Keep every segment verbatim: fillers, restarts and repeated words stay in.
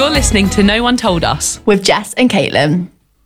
You're listening to No One Told Us with Jess and Caitlin.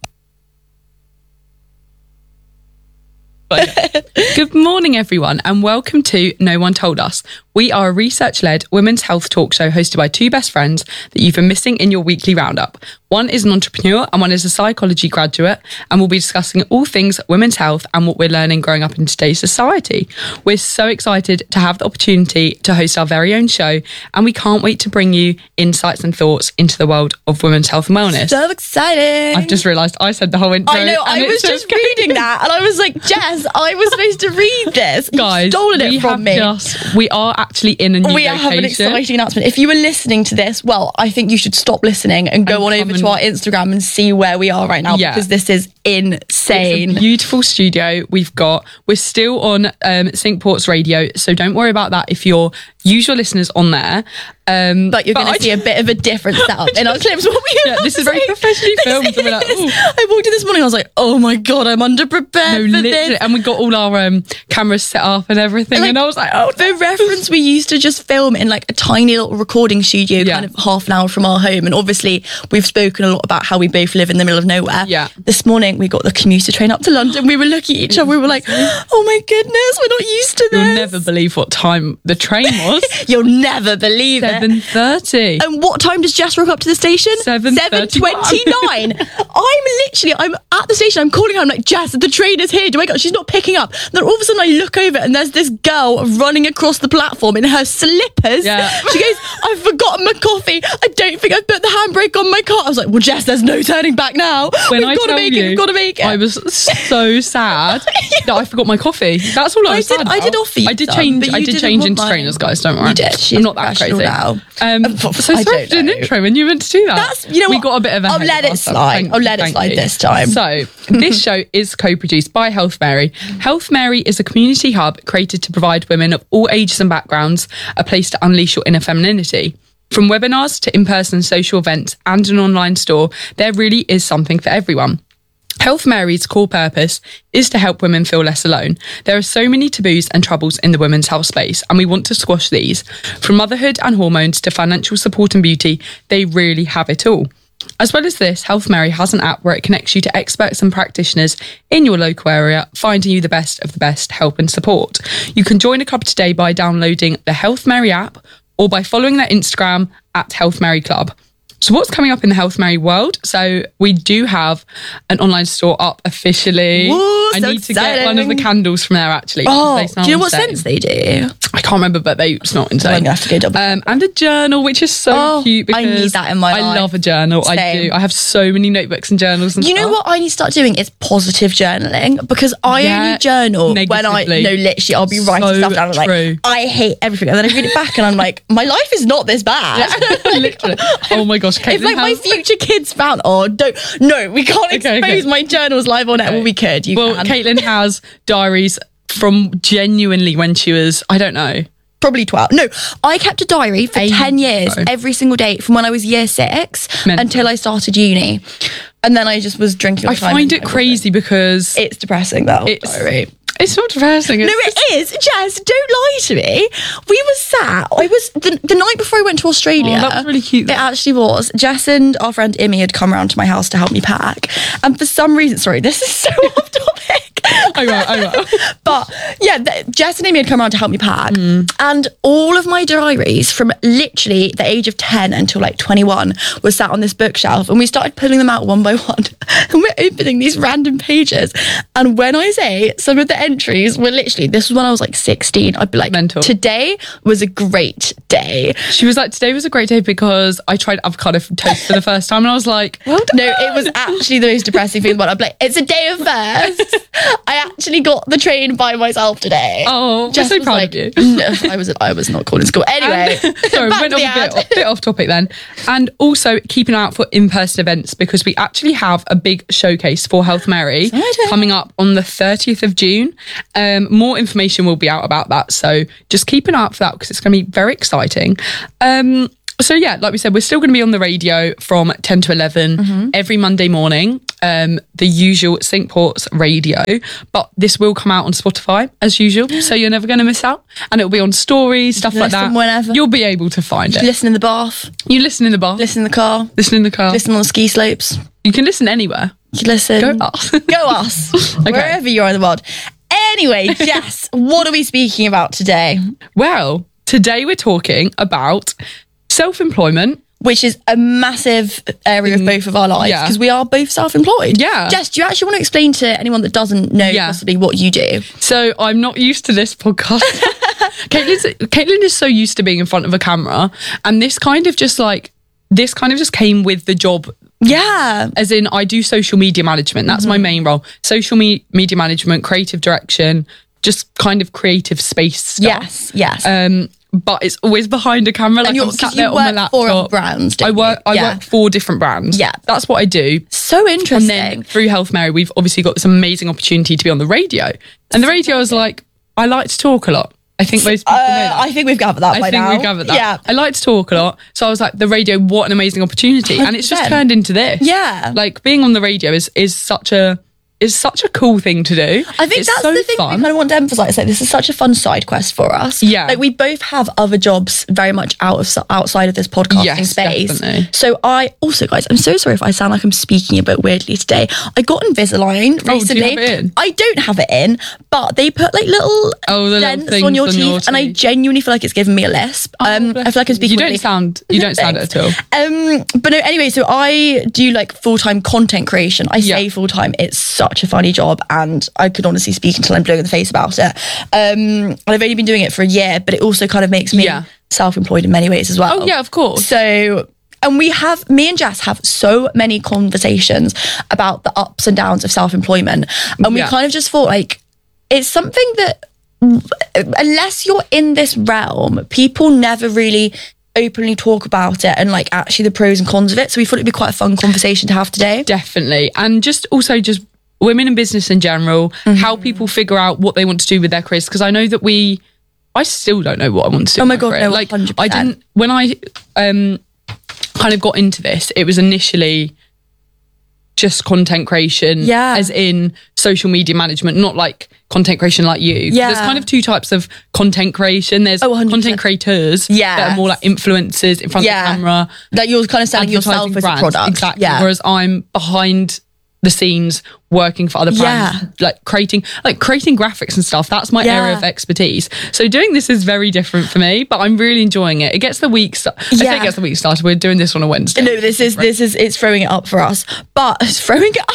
Good morning, everyone, and welcome to No One Told Us. We are a research-led women's health talk show hosted by two best friends that you've been missing in your weekly roundup. One is an entrepreneur and one is a psychology graduate, and we'll be discussing all things women's health and what we're learning growing up in today's society. We're so excited to have the opportunity to host our very own show, and we can't wait to bring you insights and thoughts into the world of women's health and wellness. So exciting. I've just realised I said the whole intro. I know, I was just reading that and I was like, Jess, I was supposed to read this. Guys, You've stolen it we from have me. Just, we are actually in a new we location. have an exciting announcement. If you were listening to this, well, I think you should stop listening and go And on come over to our Instagram and see where we are right now, Yeah. because this is insane. It's a beautiful studio we've got. We're still on um, Syncports Radio, so don't worry about that if you're usual listeners on there. Um, But you're going to see a bit of a different setup in our clips. What we Yeah, this is very professionally filmed. And we're like, ooh. I walked in this morning, I was like, oh my God, I'm underprepared No, for literally, this. and we got all our um, cameras set up and everything, Like, and I was like, oh, for reference, we used to just film in like a tiny little recording studio, Yeah. kind of half an hour from our home. And obviously, we've spoken a lot about how we both live in the middle of nowhere. Yeah. This morning, we got the commuter train up to London. We were looking at each other. We were like, oh my goodness, we're not used to this. You'll never believe what time the train was. You'll never believe it. seven thirty. And what time does Jess rock up to the station? seven twenty-nine. I'm literally, I'm at the station, I'm calling her, I'm like, Jess, the train is here. Do I go? She's not picking up. Then all of a sudden I look over and there's this girl running across the platform in her slippers. Yeah. She goes, I've forgotten my coffee. I don't think I've put the handbrake on my car. I was like, well, Jess, there's no turning back now. When We've I got to tell make you, it. We've got to make it. I was so sad that I forgot my coffee. That's all I I was did- sad I about. did offer you I did some, change. but I you did didn't change want into mine. trainers, guys. Don't worry. You did. She's I'm not that professional crazy. now. Um, Uh, so I sorry don't for an know. intro when you meant to do that. That's- you know we what? got a bit of. I'll ahead let of it ourselves. slide. Thank I'll you, let it thank slide you. this time. So this show is co-produced by Health Mary. Health Mary is a community hub created to provide women of all ages and backgrounds a place to unleash your inner femininity. From webinars to in-person social events and an online store, there really is something for everyone. Health Mary's core purpose is to help women feel less alone. There are so many taboos and troubles in the women's health space, and we want to squash these. From motherhood and hormones to financial support and beauty, they really have it all. As well as this, Health Mary has an app where it connects you to experts and practitioners in your local area, finding you the best of the best help and support. You can join a club today by downloading the Health Mary app or by following their Instagram at Health Mary Club. So what's coming up in the Health Mary world? So we do have an online store up officially. Woo, I so need to get one of the exciting. candles from there actually. Oh, They smell do you know what insane. scents they do? I can't remember, but they smell insane. I'm gonna have to go double. Um, and a journal, which is so Oh, cute because I need that in my I life. love a journal. I Same. do. I have so many notebooks and journals and You know stuff. what I need to start doing is positive journaling, because I Yeah, only journal when I negatively. no literally I'll be writing So stuff down and I'm true. like, I hate everything, and then I read it back and I'm like, my life is not this bad. Literally. Oh my gosh, If Caitlin like my has- future kids found, oh don't, no, we can't Okay, expose okay. my journals live on air. Okay. Well, we could. You Well, can. Caitlin has diaries from genuinely when she was, I don't know. Probably twelve. No, I kept a diary for Ages ten years, ago. every single day from when I was year six Mental. until I started uni, and then I just was drinking. All I the time find and it crazy because It's depressing that old it's, diary. it's not depressing. No, It's it is. Jess, don't lie to me. We were sat. I was the, the night before I went to Australia. Oh, that was really cute, though. It actually was. Jess and our friend Imi had come around to my house to help me pack, and for some reason, sorry, this is so off topic. I will, I will. But yeah, the, Jess and Amy had come around to help me pack, Mm. and all of my diaries from literally the age of ten until like twenty-one was sat on this bookshelf, and we started pulling them out one by one, and we're opening these random pages. And when I say some of the entries were literally, this was when I was like sixteen, I'd be like, Mental. today was a great day. She was like, today was a great day because I tried avocado toast for the first time and I was like, well done. No, it was actually the most depressing thing about it. I'd be like, it's a day of firsts. I actually got the train by myself today. Oh, we're Jess so was proud like, of you. No, I was I was not calling school. Anyway, And- sorry, back went to off the a bit, ad. bit off topic then. And also keep an eye out for in-person events because we actually have a big showcase for Health Mary Exciting. coming up on the thirtieth of June. Um, more information will be out about that. So just keep an eye out for that because it's going to be very exciting. Um, so yeah, like we said, we're still going to be on the radio from ten to eleven Mm-hmm. every Monday morning. um, the usual Saint Port's radio, but this will come out on Spotify as usual, so you're never going to miss out. And it'll be on stories, stuff like Listen that. whenever. You'll be able to find it. Listen in the bath. You listen in the bar. Listen in the car. Listen in the car. Listen on the ski slopes. You can listen anywhere. You can listen. Go us. Go us. Okay. Wherever you are in the world. Anyway, Jess, what are we speaking about today? Well, today we're talking about self-employment. Which is a massive area of both of our lives, Yeah. because we are both self-employed. Yeah. Jess, do you actually want to explain to anyone that doesn't know Yeah. possibly what you do? So I'm not used to this podcast. Caitlin's, Caitlin is so used to being in front of a camera, and this kind of just like, this kind of just came with the job. Yeah. As in, I do social media management. That's my main role. Social me- media management, creative direction, just kind of creative space stuff. Yes, yes. Um, but it's always behind a camera. Like you're- I'm sat 'cause there you on my work for laptop. a brand, don't I work. you? I Yeah. work for different brands. Yeah. That's what I do. So And interesting. then through Health Mary, we've obviously got this amazing opportunity to be on the radio. And the radio is like, I like to talk a lot. I think most people know uh, that. I think we've gathered that I by think now. we've gathered that. Yeah. I like to talk a lot. So I was like, the radio, what an amazing opportunity. And it's just one hundred percent. turned into this. Yeah. Like being on the radio is is such a is such a cool thing to do. I think It's that's so the thing fun. we kind of want to emphasize. Like, this is such a fun side quest for us. Yeah. Like, we both have other jobs very much out of outside of this podcasting Yes, space. definitely. So I also, guys, I'm so sorry if I sound like I'm speaking a bit weirdly today. I got Invisalign Oh, do you recently. have it in? I don't have it in, but they put like little Oh, the little dents things on your on teeth, your and I teeth. genuinely feel like it's giving me a lisp. Oh, um, I bless feel like I'm you. speaking. You don't weirdly. sound you don't sound it at all. Um, but no, anyway, so I do like full-time content creation. I say Yeah. full-time, it's such a funny job, and I could honestly speak until I'm blue in the face about it. Um, and I've only been doing it for a year, but it also kind of makes me Yeah. self-employed in many ways as well. Oh yeah, of course. So, and we have, me and Jess have so many conversations about the ups and downs of self-employment. And we Yeah. kind of just thought like, it's something that, unless you're in this realm, people never really openly talk about it and like actually the pros and cons of it. So we thought it'd be quite a fun conversation to have today. Definitely. And just also just women in business in general, Mm-hmm. how people figure out what they want to do with their careers. Because I know that we, I still don't know what I want to do. Oh my with God, career. no, Like one hundred I percent. didn't, when I um kind of got into this, it was initially just content creation, Yeah. as in social media management, not like content creation like you. Yeah. There's kind of two types of content creation. There's Oh, one hundred percent. content creators Yes. that are more like influencers in front Yeah. of the camera. That you're kind of selling yourself advertising as brands. a product. Exactly. Yeah. Whereas I'm behind the scenes working for other brands, Yeah. like creating like creating graphics and stuff. That's my Yeah. area of expertise. So doing this is very different for me, but I'm really enjoying it. It gets the week st- I say Yeah. it gets the week started. We're doing this on a Wednesday. No, this is this is it's throwing it up for us, but it's throwing it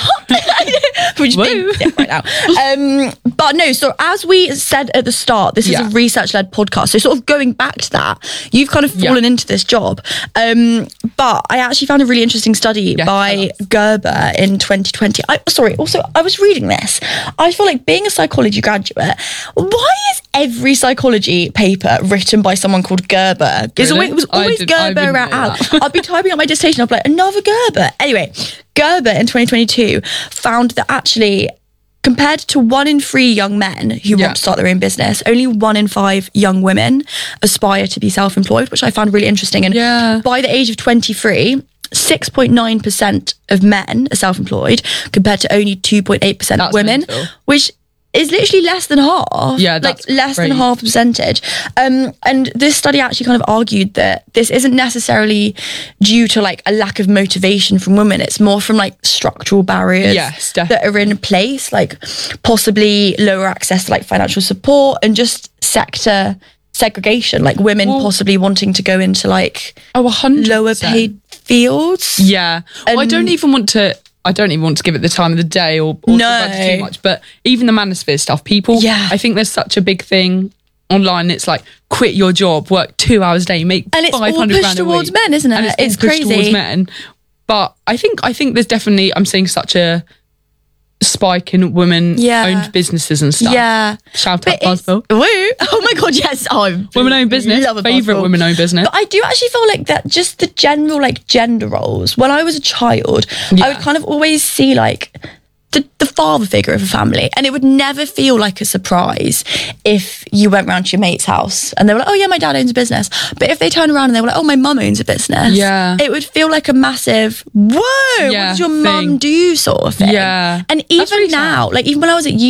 up. We're just being Woo. dick right now. Um, but no, so as we said at the start, this is Yeah. a research-led podcast. So sort of going back to that, you've kind of Yeah. fallen into this job. Um, but I actually found a really interesting study Yes, by tell us. Gerber in twenty twenty. I, sorry, also I was reading this. I feel like being a psychology graduate, why is every psychology paper written by someone called Gerber? It's Really? always, it was I always didn't- I Gerber didn't at know Al. that. I'd be typing up my dissertation. I'd be like, another Gerber. Anyway, Gerber in twenty twenty-two found that actually, compared to one in three young men who Yeah. want to start their own business, only one in five young women aspire to be self-employed, which I found really interesting. And Yeah. by the age of twenty-three, six point nine percent of men are self-employed compared to only two point eight percent of That's women, mental. which is literally less than half. Yeah, like that's less than crazy. half a percentage. Um, and this study actually kind of argued that this isn't necessarily due to like a lack of motivation from women. It's more from like structural barriers Yes, that definitely. are in place, like possibly lower access to like financial support and just sector segregation, like women Well- possibly wanting to go into like Oh, a hundred lower percent. paid fields. Yeah. Well, I And- don't even want to. I don't even want to give it the time of the day or, or No. talk about it too much. But even the manosphere stuff, people. Yeah. I think there's such a big thing online. It's like quit your job, work two hours a day, make And it's all five hundred pushed grand a towards week. men, isn't it? And it's, It's all pushed crazy. towards men. But I think I think there's definitely I'm seeing such a spike in women Yeah. owned businesses and stuff. Yeah. Shout But out it's- Buzzville. Woo. Oh my God, yes. Oh, I Women owned business. love a Favorite Buzzville. women owned business. But I do actually feel like that just the general like gender roles. When I was a child, I Yeah. would kind of always see like the, the father figure of a family. And it would never feel like a surprise if you went round to your mate's house and they were like, oh yeah, my dad owns a business. But if they turned around and they were like, oh, my mum owns a business, yeah, it would feel like a massive, whoa, yeah, what does your thing. mum do sort of thing. Yeah. And even really now, sad. Like even when I was at uni,